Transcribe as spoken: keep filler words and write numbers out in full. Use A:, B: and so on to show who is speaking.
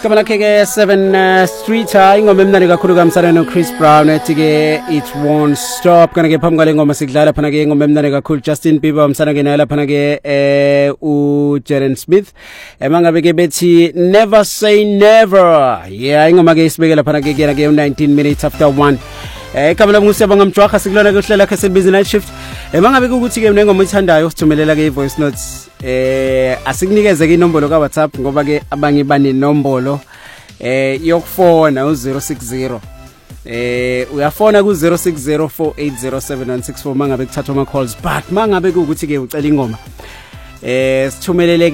A: Kamala K seven uh, Street ingoma emnandi kakhulu kamsana no Chris Brown ethi ke It Won't Stop kana ke phamukale ngoma sidlala phana ke ingoma emnandi kakhulu Justin Bieber umsana ke nala phana ke eh u Jaden Smith emangabe ke bethi Never Say Never yeah ingoma ke isibekela phana ke kena ke nineteen minutes after one eh kamala ngusiyabanga mjwaha sikulona ke uhlela ke sebusiness night shift emangabe ukuthi ke nengoma oyithandayo usithumelela ke voice notes eh asikunikeze ke inombolo ka WhatsApp ngoba ke abangi bane nombolo eh yokufona u zero six zero eh uyafona ku zero six zero four eight zero seven one six four mangabe kuthathwa ama calls but mangabe ukuthi ke ucela ingoma eh sithumelele